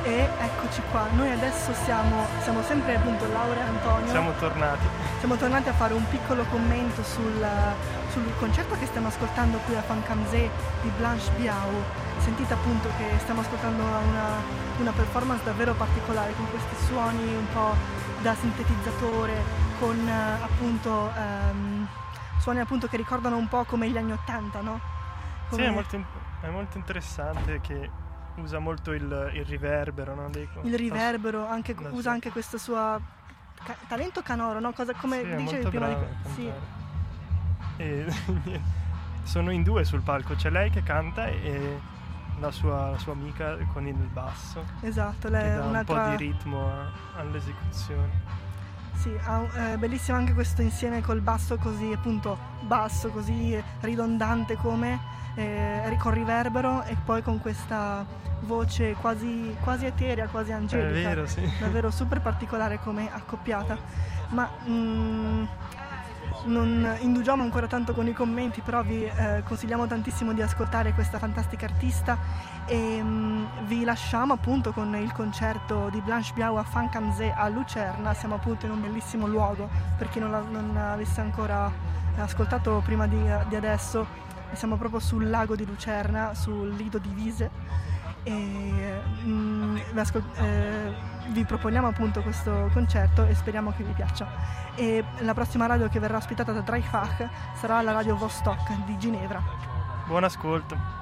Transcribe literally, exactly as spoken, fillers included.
E eccoci qua, noi adesso siamo, siamo sempre appunto Laura e Antonio. Siamo tornati. Siamo tornati a fare un piccolo commento sul, sul concerto che stiamo ascoltando qui a Fankamzee di Blanche Biao. Sentite appunto che stiamo ascoltando una, una performance davvero particolare con questi suoni un po' da sintetizzatore, con uh, appunto um, suoni appunto che ricordano un po' come gli anni ottanta, no? Come... Sì, è molto, è molto interessante che usa molto il, il riverbero, no? Dei, il riverbero, anche, no, usa sì. anche questo suo ca- talento canoro, no? Cosa, come sì, dicevi prima di... Sì. E, sono in due sul palco, c'è lei che canta e la sua, la sua amica con il basso. Esatto, lei che dà un'altra... un po' di ritmo a, all'esecuzione. Sì, è eh, bellissimo anche questo insieme col basso così, appunto, basso così ridondante come... Eh, con riverbero e poi con questa voce quasi, quasi eterea, quasi angelica, è vero, sì. davvero super particolare come accoppiata. Ma mm, non indugiamo ancora tanto con i commenti, però vi eh, consigliamo tantissimo di ascoltare questa fantastica artista e mm, vi lasciamo appunto con il concerto di Blanche Biao a Fankamzee a Lucerna. Siamo appunto in un bellissimo luogo, per chi non, la, non avesse ancora ascoltato prima di, di adesso. Siamo proprio sul lago di Lucerna, sul lido di Vise e mm, vi, ascol- eh, vi proponiamo appunto questo concerto e speriamo che vi piaccia. E la prossima radio che verrà ospitata da Dreifach sarà la radio Vostok di Ginevra. Buon ascolto.